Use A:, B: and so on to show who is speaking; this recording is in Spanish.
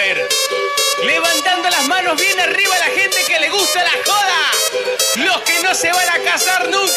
A: ver. Levantando las manos bien arriba la gente que le gusta la joda. Los que no se van a casar nunca.